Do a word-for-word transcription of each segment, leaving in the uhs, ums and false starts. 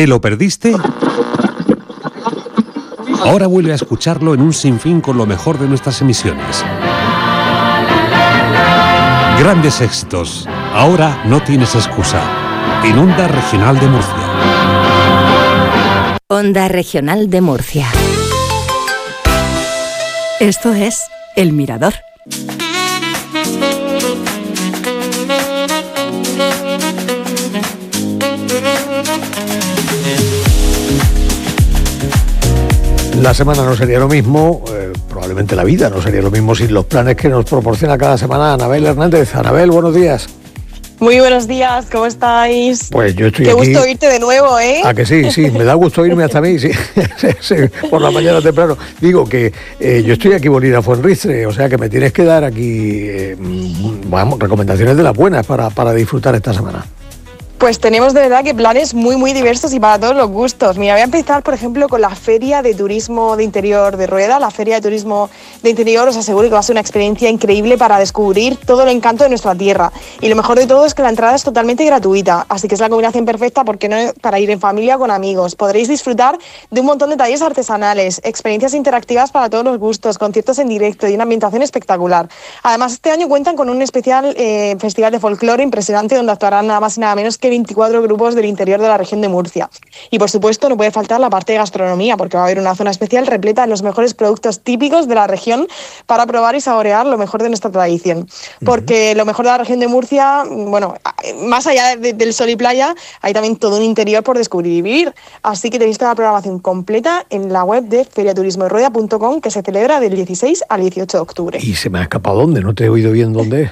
¿Te lo perdiste? Ahora vuelve a escucharlo en un sinfín con lo mejor de nuestras emisiones. Grandes éxitos. Ahora no tienes excusa. En Onda Regional de Murcia. Onda Regional de Murcia. Esto es El Mirador. La semana no sería lo mismo, eh, probablemente la vida no sería lo mismo sin los planes que nos proporciona cada semana Anabel Hernández. Anabel, buenos días. Muy buenos días, ¿cómo estáis? Pues yo estoy Qué aquí. Qué gusto oírte de nuevo, ¿eh? Ah, que sí, sí, me da gusto irme hasta a mí, sí, sí, sí, por la mañana temprano. Digo que eh, yo estoy aquí bolígrafo en Ristre, o sea que me tienes que dar aquí, eh, vamos, recomendaciones de las buenas para, para disfrutar esta semana. Pues tenemos de verdad que planes muy muy diversos y para todos los gustos. Mira, voy a empezar por ejemplo con la Feria de Turismo de Interior de Rueda. La Feria de Turismo de Interior os aseguro que va a ser una experiencia increíble para descubrir todo el encanto de nuestra tierra. Y lo mejor de todo es que la entrada es totalmente gratuita, así que es la combinación perfecta, porque no, para ir en familia o con amigos. Podréis disfrutar de un montón de talleres artesanales, experiencias interactivas para todos los gustos, conciertos en directo y una ambientación espectacular. Además, este año cuentan con un especial eh, festival de folclore impresionante donde actuarán nada más y nada menos que veinticuatro grupos del interior de la región de Murcia. Y por supuesto no puede faltar la parte de gastronomía, porque va a haber una zona especial repleta de los mejores productos típicos de la región para probar y saborear lo mejor de nuestra tradición. Porque uh-huh. lo mejor de la región de Murcia, bueno, más allá de, del sol y playa, hay también todo un interior por descubrir y vivir. Así que tenéis toda la programación completa en la web de feria turismo de rueda punto com, que se celebra del dieciséis al dieciocho de octubre. ¿Y se me ha escapado dónde? No te he oído bien dónde es.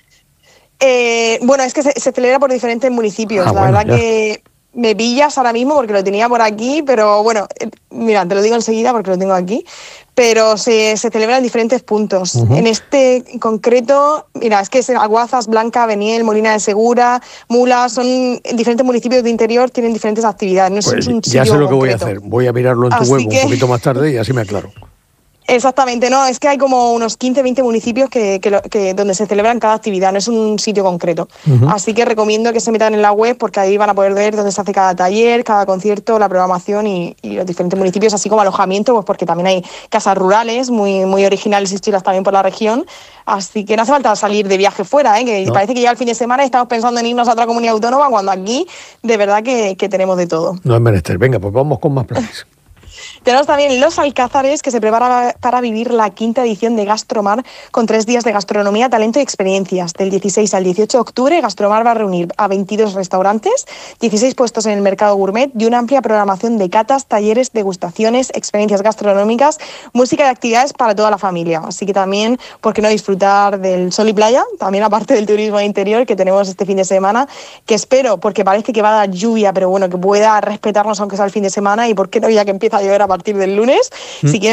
Eh, bueno, es que se, se celebra por diferentes municipios. Ah, la bueno, verdad ya. que me pillas ahora mismo porque lo tenía por aquí, pero bueno, eh, mira, te lo digo enseguida porque lo tengo aquí. Pero se, se celebra en diferentes puntos. Uh-huh. En este en concreto, mira, es que es Aguazas, Blanca, Beniel, Molina de Segura, Mula, son diferentes municipios de interior, tienen diferentes actividades. No pues es un ya sé lo que concreto. voy a hacer. Voy a mirarlo en tu así web que... un poquito más tarde y así me aclaro. Exactamente, no, es que hay como unos quince, veinte municipios que, que, que donde se celebran cada actividad, no es un sitio concreto. Uh-huh. Así que recomiendo que se metan en la web porque ahí van a poder ver dónde se hace cada taller, cada concierto, la programación y, y los diferentes municipios, así como alojamiento, pues porque también hay casas rurales muy, muy originales y chulas también por la región. Así que no hace falta salir de viaje fuera, ¿eh? que no. Parece que ya el fin de semana estamos pensando en irnos a otra comunidad autónoma cuando aquí de verdad que, que tenemos de todo. No es menester, venga, pues vamos con más planes. Tenemos también Los Alcázares, que se prepara para vivir la quinta edición de Gastromar con tres días de gastronomía, talento y experiencias. Del dieciséis al dieciocho de octubre, Gastromar va a reunir a veintidós restaurantes, dieciséis puestos en el mercado gourmet y una amplia programación de catas, talleres, degustaciones, experiencias gastronómicas, música y actividades para toda la familia. Así que también, ¿por qué no disfrutar del sol y playa? También aparte del turismo de interior que tenemos este fin de semana, que espero, porque parece que va a dar lluvia, pero bueno, que pueda respetarnos aunque sea el fin de semana y por qué no ya que empieza a llover a partir del lunes. ¿Mm? Si